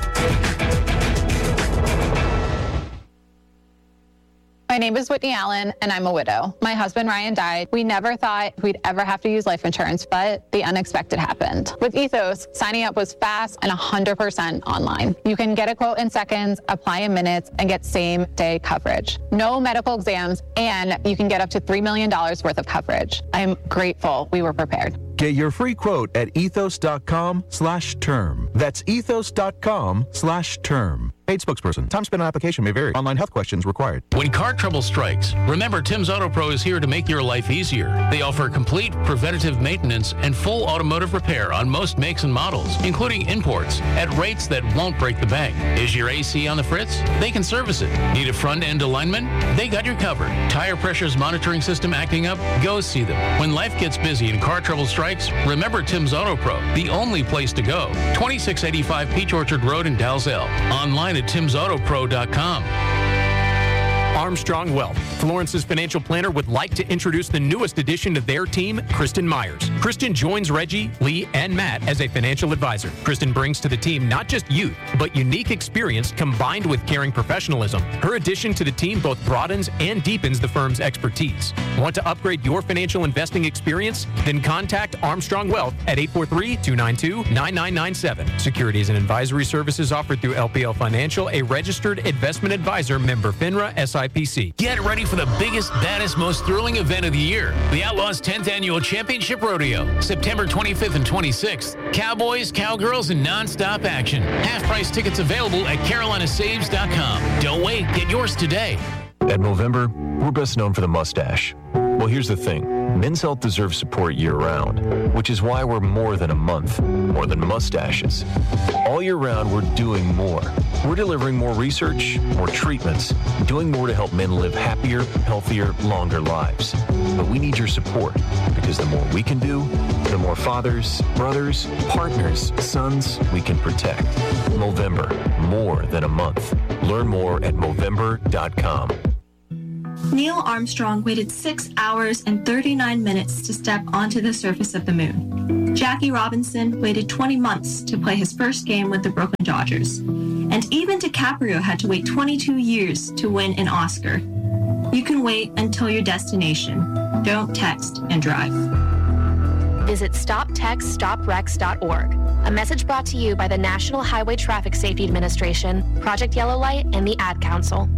My name is Whitney Allen, and I'm a widow. My husband, Ryan, died. We never thought we'd ever have to use life insurance, but the unexpected happened. With Ethos, signing up was fast and 100% online. You can get a quote in seconds, apply in minutes, and get same-day coverage. No medical exams, and you can get up to $3 million worth of coverage. I am grateful we were prepared. Get your free quote at ethos.com/term. That's ethos.com/term. Paid spokesperson. Time spent on application may vary. Online health questions required. When car trouble strikes, remember Tim's Auto Pro is here to make your life easier. They offer complete preventative maintenance and full automotive repair on most makes and models, including imports, at rates that won't break the bank. Is your AC on the fritz? They can service it. Need a front-end alignment? They got you covered. Tire pressures monitoring system acting up? Go see them. When life gets busy and car trouble strikes, remember Tim's Auto Pro, the only place to go. 2685 Peach Orchard Road in Dalzell. Online at timsautopro.com. Armstrong Wealth. Florence's financial planner would like to introduce the newest addition to their team, Kristen Myers. Kristen joins Reggie, Lee, and Matt as a financial advisor. Kristen brings to the team not just youth, but unique experience combined with caring professionalism. Her addition to the team both broadens and deepens the firm's expertise. Want to upgrade your financial investing experience? Then contact Armstrong Wealth at 843-292-9997. Securities and advisory services offered through LPL Financial, a registered investment advisor, member FINRA SIPC. Get ready for the biggest, baddest, most thrilling event of the year. The Outlaws 10th Annual Championship Rodeo. September 25th and 26th. Cowboys, cowgirls, and non-stop action. Half-price tickets available at carolinasaves.com. Don't wait. Get yours today. At Movember, we're best known for the mustache. Well, here's the thing. Men's health deserves support year-round, which is why we're more than a month, more than mustaches. All year round, we're doing more. We're delivering more research, more treatments, doing more to help men live happier, healthier, longer lives. But we need your support, because the more we can do, the more fathers, brothers, partners, sons we can protect. Movember, more than a month. Learn more at Movember.com. Neil Armstrong waited 6 hours and 39 minutes to step onto the surface of the moon. Jackie Robinson waited 20 months to play his first game with the Brooklyn Dodgers. And even DiCaprio had to wait 22 years to win an Oscar. You can wait until your destination. Don't text and drive. Visit StopTextStopWrecks.org. A message brought to you by the National Highway Traffic Safety Administration, Project Yellow Light, and the Ad Council.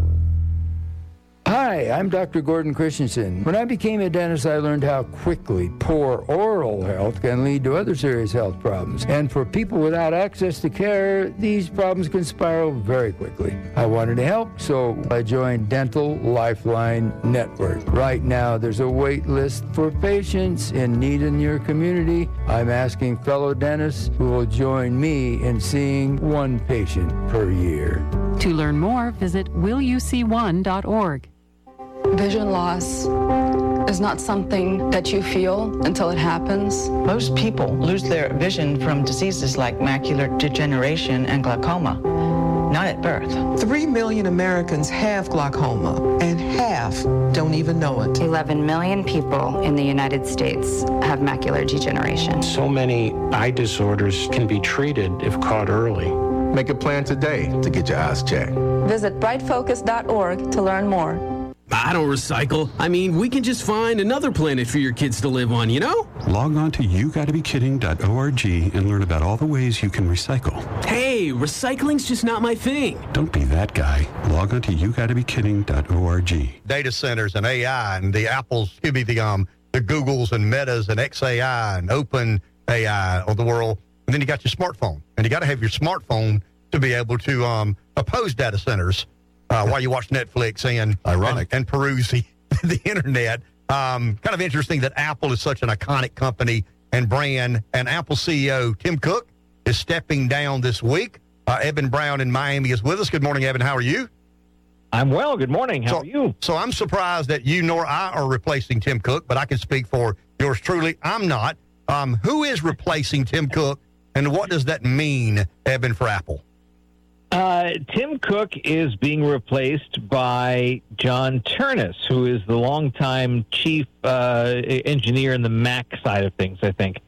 Hi, I'm Dr. Gordon Christensen. When I became a dentist, I learned how quickly poor oral health can lead to other serious health problems. And for people without access to care, these problems can spiral very quickly. I wanted to help, so I joined Dental Lifeline Network. Right now, there's a wait list for patients in need in your community. I'm asking fellow dentists who will join me in seeing one patient per year. To learn more, visit willyouseeone.org. Vision loss is not something that you feel until it happens. Most people lose their vision from diseases like macular degeneration and glaucoma, not at birth. 3 million Americans have glaucoma, and half don't even know it. 11 million people in the United States have macular degeneration. So many eye disorders can be treated if caught early. Make a plan today to get your eyes checked. Visit brightfocus.org to learn more. I don't recycle. I mean, we can just find another planet for your kids to live on, you know? Log on to YouGottaBeKidding.org and learn about all the ways you can recycle. Hey, recycling's just not my thing. Don't be that guy. Log on to YouGottaBeKidding.org. Data centers and AI and the Apples, the Googles and Metas and XAI and Open AI of the world. And then you got your smartphone. And you got to have your smartphone to be able to oppose data centers. While you watch Netflix and peruse the internet. Kind of interesting that Apple is such an iconic company and brand. And Apple CEO Tim Cook is stepping down this week. Eben Brown in Miami is with us. Good morning, Eben. How are you? I'm well. Good morning. How are you? So I'm surprised that you nor I are replacing Tim Cook, but I can speak for yours truly. I'm not. Who is replacing Tim Cook, and what does that mean, Eben, for Apple? Tim Cook is being replaced by John Ternus, who is the longtime chief engineer in the Mac side of things, I think.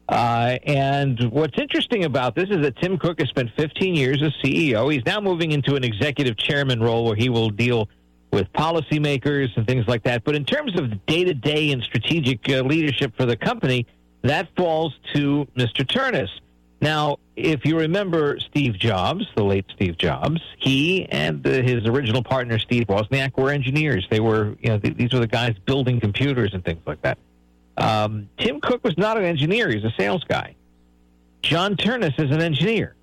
And what's interesting about this is that Tim Cook has spent 15 years as CEO. He's now moving into an executive chairman role where he will deal with policymakers and things like that. But in terms of day-to-day and strategic leadership for the company, that falls to Mr. Ternus. Now, if you remember Steve Jobs, the late Steve Jobs, he and his original partner, Steve Wozniak, were engineers. They were, these were the guys building computers and things like that. Tim Cook was not an engineer. He's a sales guy. John Ternus is an engineer.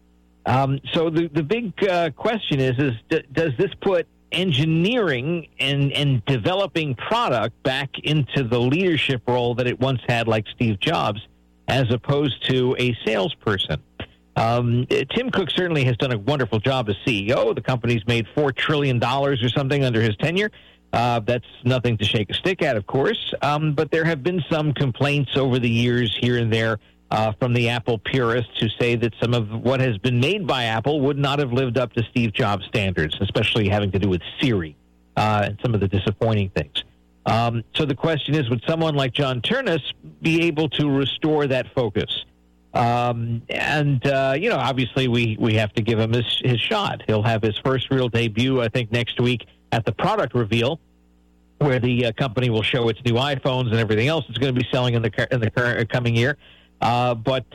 So the big question is does this put engineering and developing product back into the leadership role that it once had, like Steve Jobs, as opposed to a salesperson? Tim Cook certainly has done a wonderful job as CEO. The company's made $4 trillion or something under his tenure. That's nothing to shake a stick at, of course. But there have been some complaints over the years here and there from the Apple purists who say that some of what has been made by Apple would not have lived up to Steve Jobs' standards, especially having to do with Siri and some of the disappointing things. So the question is, would someone like John Ternus be able to restore that focus? Obviously we have to give him his shot. He'll have his first real debut, I think, next week at the product reveal, where the company will show its new iPhones and everything else it's going to be selling in the current coming year. It's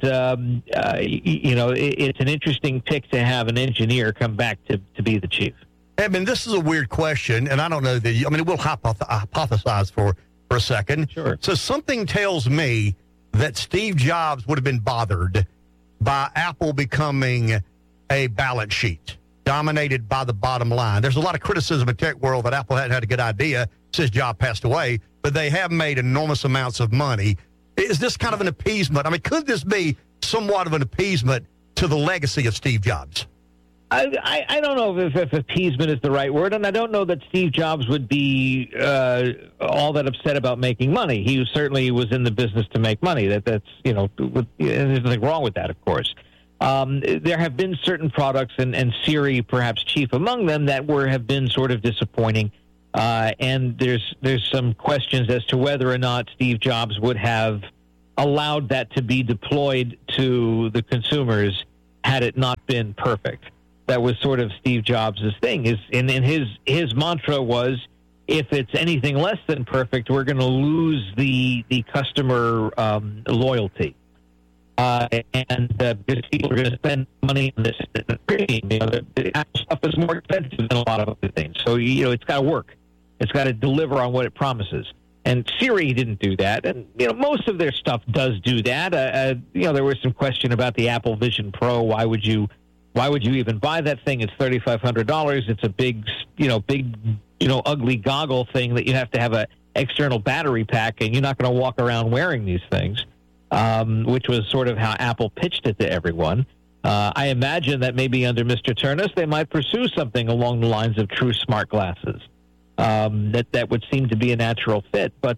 an interesting pick to have an engineer come back to be the chief. Eben, this is a weird question, and I don't know that we'll hypothesize for a second. Sure. So something tells me that Steve Jobs would have been bothered by Apple becoming a balance sheet dominated by the bottom line. There's a lot of criticism in the tech world that Apple hadn't had a good idea since Jobs passed away, but they have made enormous amounts of money. Is this kind of an appeasement? I mean, could this be somewhat of an appeasement to the legacy of Steve Jobs? I don't know if appeasement is the right word, and I don't know that Steve Jobs would be all that upset about making money. He certainly was in the business to make money. That's there's nothing wrong with that, of course. There have been certain products, and Siri perhaps chief among them, that have been sort of disappointing. And there's some questions as to whether or not Steve Jobs would have allowed that to be deployed to the consumers had it not been perfect. That was sort of Steve Jobs' thing. And his mantra was, if it's anything less than perfect, we're going to lose the customer loyalty. Because people are going to spend money on this. The stuff is more expensive than a lot of other things. So, it's got to work. It's got to deliver on what it promises. And Siri didn't do that. And, most of their stuff does do that. There was some question about the Apple Vision Pro. Why would you even buy that thing? It's $3,500. It's a big, ugly goggle thing that you have to have an external battery pack, and you're not going to walk around wearing these things, which was sort of how Apple pitched it to everyone. I imagine that maybe under Mr. Ternus, they might pursue something along the lines of true smart glasses. That would seem to be a natural fit. But,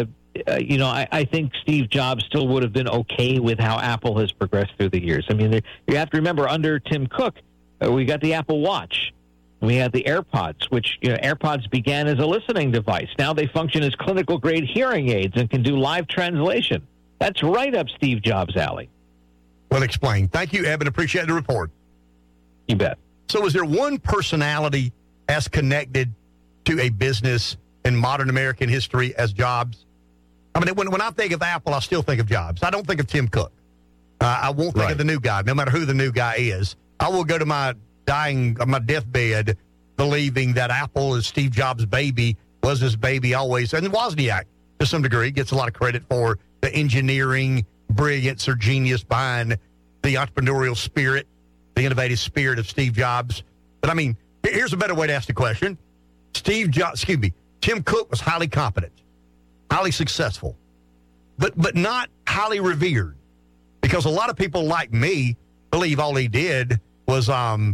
I think Steve Jobs still would have been okay with how Apple has progressed through the years. I mean, you have to remember, under Tim Cook, we got the Apple Watch. We had the AirPods, which, AirPods began as a listening device. Now they function as clinical-grade hearing aids and can do live translation. That's right up Steve Jobs' alley. Well explained. Thank you, Evan. Appreciate the report. You bet. So is there one personality as connected to a business in modern American history as Jobs? I mean, when I think of Apple, I still think of Jobs. I don't think of Tim Cook. I won't think of the new guy, no matter who the new guy is. I will go to my deathbed believing that Apple is Steve Jobs' baby, was his baby always. And Wozniak, to some degree, gets a lot of credit for the engineering brilliance or genius behind the entrepreneurial spirit, the innovative spirit of Steve Jobs. But, I mean, here's a better way to ask the question. Tim Cook was highly competent, highly successful, but not highly revered, because a lot of people like me believe all he did was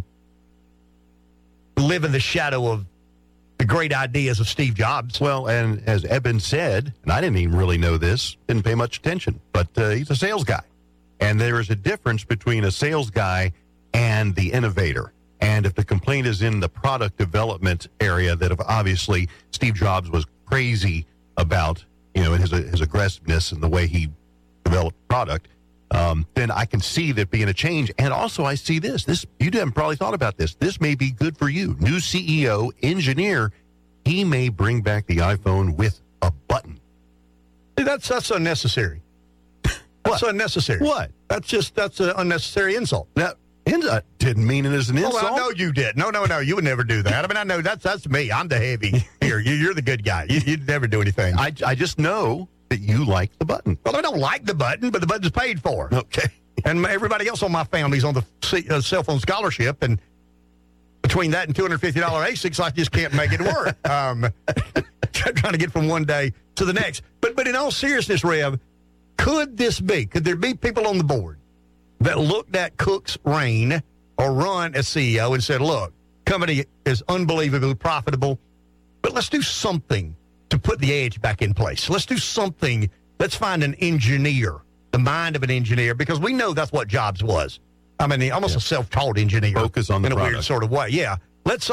live in the shadow of the great ideas of Steve Jobs. Well, and as Eben said, and I didn't even really know this, didn't pay much attention, but he's a sales guy. And there is a difference between a sales guy and the innovator. And if the complaint is in the product development area, that obviously Steve Jobs was crazy about, in his aggressiveness and the way he developed product, then I can see that being a change. And also I see this, you haven't probably thought about this. This may be good for you. New CEO, engineer, he may bring back the iPhone with a button. That's unnecessary. That's unnecessary. What? That's an unnecessary insult. That didn't mean it as an insult. Oh, I know you did. No, you would never do that. I mean, I know that's me. I'm the heavy here. You're the good guy. You'd never do anything. I just know that you like the button. Well, I don't like the button, but the button's paid for. Okay. And everybody else on my family's on the cell phone scholarship, and between that and $250 ASICs, I just can't make it work. Trying to get from one day to the next. But in all seriousness, Rev, could there be people on the board that looked at Cook's reign or run as CEO and said, look, company is unbelievably profitable, but let's do something to put the edge back in place. Let's do something. Let's find an engineer, the mind of an engineer, because we know that's what Jobs was. I mean, almost a self-taught engineer. Focus on the in product. a weird sort of way. Yeah. Let's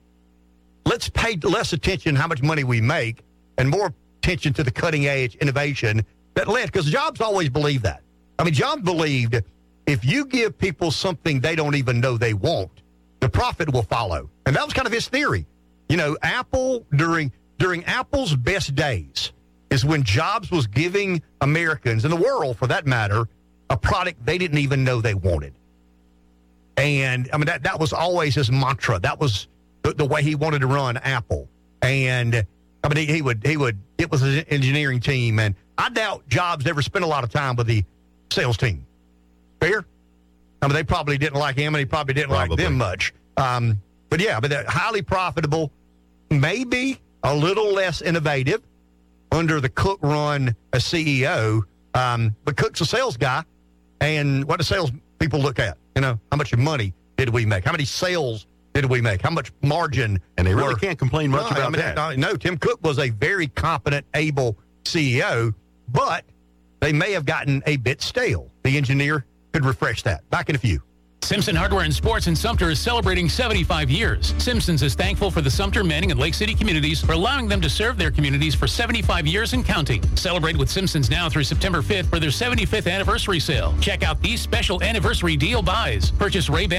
pay less attention to how much money we make and more attention to the cutting edge innovation that led, because Jobs always believed that. I mean, Jobs believed if you give people something they don't even know they want, the profit will follow. And that was kind of his theory. Apple, during Apple's best days, is when Jobs was giving Americans, and the world for that matter, a product they didn't even know they wanted. And, I mean, that was always his mantra. That was the way he wanted to run Apple. And, I mean, it was an engineering team, and I doubt Jobs ever spent a lot of time with the sales team. Fair? I mean, they probably didn't like him, and he probably didn't like them much. But they're highly profitable, maybe a little less innovative, under the Cook run as CEO. But Cook's a sales guy, and what do sales people look at? How much money did we make? How many sales did we make? How much margin? And they really can't complain much about that. No, Tim Cook was a very competent, able CEO, but they may have gotten a bit stale. The engineer could refresh that. Back in a few. Simpson Hardware and Sports in Sumter is celebrating 75 years. Simpson's is thankful for the Sumter, Manning, and Lake City communities for allowing them to serve their communities for 75 years and counting. Celebrate with Simpson's now through September 5th for their 75th anniversary sale. Check out these special anniversary deal buys. Purchase Ray-Ban